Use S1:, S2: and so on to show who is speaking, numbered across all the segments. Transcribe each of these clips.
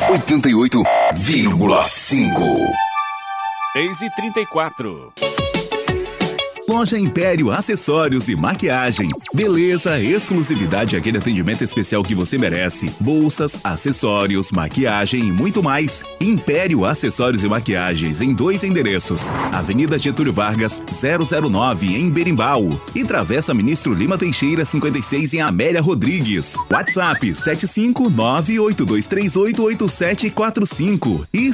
S1: 88,5.
S2: 6h34.
S3: Loja Império Acessórios e Maquiagem. Beleza, exclusividade e aquele atendimento especial que você merece. Bolsas, acessórios, maquiagem e muito mais. Império Acessórios e Maquiagens em 2 endereços. Avenida Getúlio Vargas, 009 em Berimbau. E Travessa Ministro Lima Teixeira, 56 em Amélia Rodrigues. WhatsApp 75982388745 e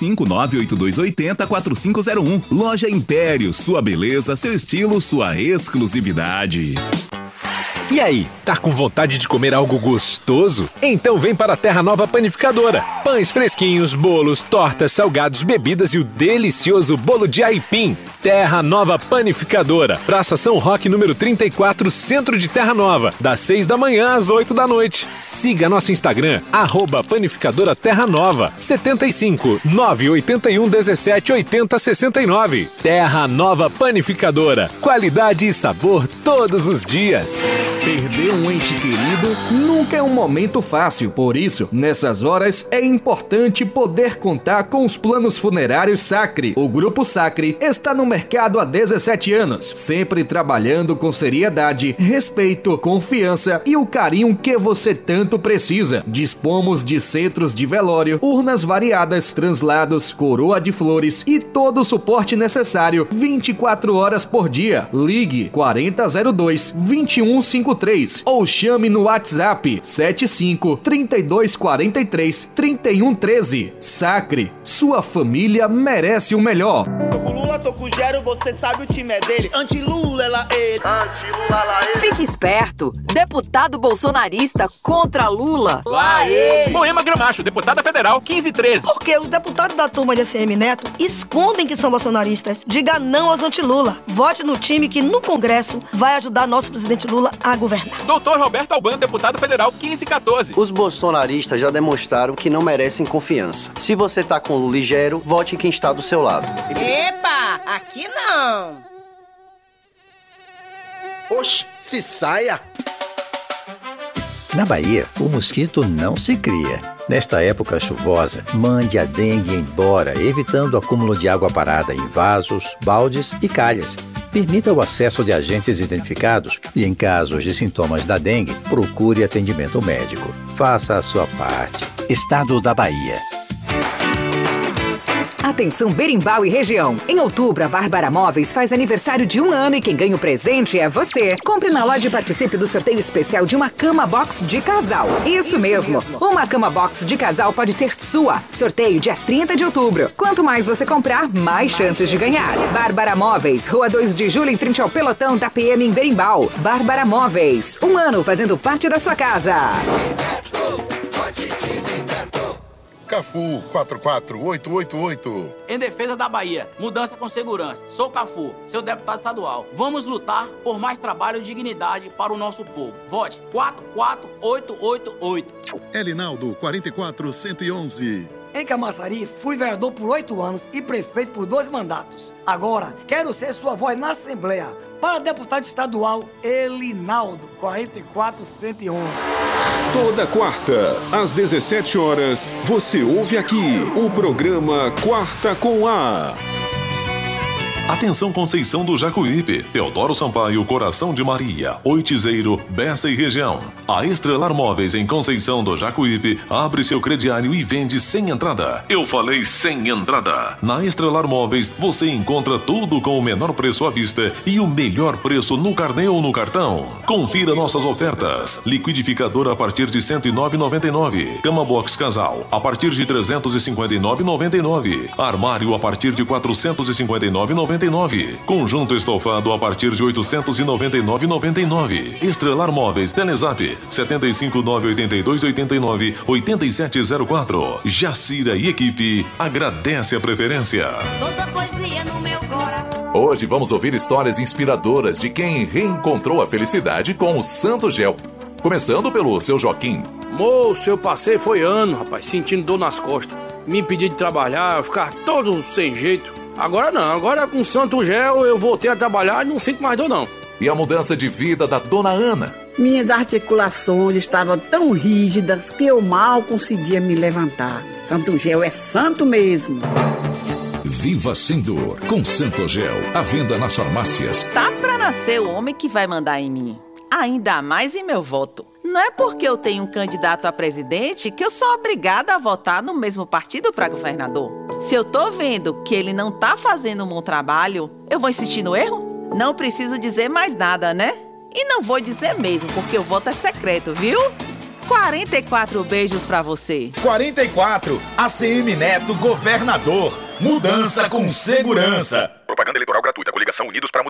S3: 75982804501. Loja Império, sua beleza, seu estilo, sua exclusividade.
S4: E aí, tá com vontade de comer algo gostoso? Então vem para a Terra Nova Panificadora. Pães fresquinhos, bolos, tortas, salgados, bebidas e o delicioso bolo de aipim. Terra Nova Panificadora. Praça São Roque, número 34, Centro de Terra Nova. Das 6 da manhã às 8 da noite. Siga nosso Instagram, @Panificadora Terra Nova. 75 981 17 80 69. Terra Nova Panificadora. Qualidade e sabor todos os dias.
S5: Perder um ente querido nunca é um momento fácil. Por isso, nessas horas, é importante poder contar com os planos funerários Sacre. O Grupo Sacre está no mercado há 17 anos, sempre trabalhando com seriedade, respeito, confiança e o carinho que você tanto precisa. Dispomos de centros de velório, urnas variadas, translados, coroa de flores e todo o suporte necessário 24 horas por dia. Ligue 4002-2153 ou chame no WhatsApp 75 3243 3113. Sacre, sua família merece o melhor.
S6: Tô com Lula, tô com Gero, você sabe o time é dele. Anti-Lula, ela ele. Anti-Lula, lá ele.
S7: Fique esperto, deputado bolsonarista contra Lula.
S6: Lá ele.
S2: Moema Gramacho, deputada federal 1513.
S8: Porque os deputados da turma de ACM Neto escondem que são bolsonaristas. Diga não aos anti-Lula. Vote no time que no Congresso vai ajudar nosso presidente Lula a governar.
S2: Doutor Roberto Albano, deputado federal 1514.
S9: Os bolsonaristas já demonstraram que não merecem confiança. Se você tá com Lula e Gero, vote em quem está do seu lado.
S10: Epa, aqui não.
S6: Oxe, se saia.
S11: Na Bahia, o mosquito não se cria. Nesta época chuvosa, mande a dengue embora, evitando o acúmulo de água parada em vasos, baldes e calhas. Permita o acesso de agentes identificados e, em casos de sintomas da dengue, procure atendimento médico. Faça a sua parte. Estado da Bahia.
S12: Atenção Berimbau e região. Em outubro, a Bárbara Móveis faz aniversário de 1 ano e quem ganha o presente é você. Compre na loja e participe do sorteio especial de uma cama box de casal. Isso mesmo. Uma cama box de casal pode ser sua. Sorteio dia 30 de outubro. Quanto mais você comprar, mais chances de ganhar. Bárbara Móveis, Rua 2 de Julho, em frente ao pelotão da PM em Berimbau. Bárbara Móveis, 1 ano fazendo parte da sua casa.
S13: Cafu 44888.
S14: Em defesa da Bahia, mudança com segurança. Sou Cafu, seu deputado estadual. Vamos lutar por mais trabalho e dignidade para o nosso povo. Vote 44888.
S13: Elinaldo 44111.
S15: Em Camaçari, fui vereador por 8 anos e prefeito por 2 mandatos. Agora, quero ser sua voz na Assembleia. Para deputado estadual, Elinaldo, 44111.
S16: Toda quarta, às 17 horas, você ouve aqui o programa Quarta com A.
S17: Atenção Conceição do Jacuípe, Teodoro Sampaio, Coração de Maria, Oitizeiro, Bessa e região. A Estrelar Móveis em Conceição do Jacuípe abre seu crediário e vende sem entrada. Eu falei sem entrada. Na Estrelar Móveis você encontra tudo com o menor preço à vista e o melhor preço no carnê ou no cartão. Confira nossas ofertas. Liquidificador a partir de R$ 109,99. Cama box casal a partir de R$ 359,99. Armário a partir de R$ 459,99. Conjunto estofado a partir de R$ 899,99. Estrelar Móveis, Telezap 75982898704. Jacira e equipe agradece a preferência.
S10: Toda poesia no meu coração.
S1: Hoje vamos ouvir histórias inspiradoras de quem reencontrou a felicidade com o Santo Gel. Começando pelo seu Joaquim.
S18: Moço, eu passei foi ano, rapaz, sentindo dor nas costas. Me impedi de trabalhar, eu ficava todo sem jeito. Agora não, agora com o Santo Gel eu voltei a trabalhar e não sinto mais dor não.
S1: E a mudança de vida da dona Ana.
S19: Minhas articulações estavam tão rígidas que eu mal conseguia me levantar. Santo Gel é santo mesmo.
S1: Viva sem dor com Santo Gel. À venda nas farmácias.
S20: Tá pra nascer o homem que vai mandar em mim. Ainda mais em meu voto. Não é porque eu tenho um candidato a presidente que eu sou obrigada a votar no mesmo partido para governador. Se eu tô vendo que ele não tá fazendo um bom trabalho, eu vou insistir no erro? Não preciso dizer mais nada, né? E não vou dizer mesmo, porque o voto é secreto, viu? 44 beijos pra você.
S21: 44, ACM Neto, governador. Mudança com segurança.
S22: Propaganda eleitoral gratuita. Coligação Unidos para Mudança.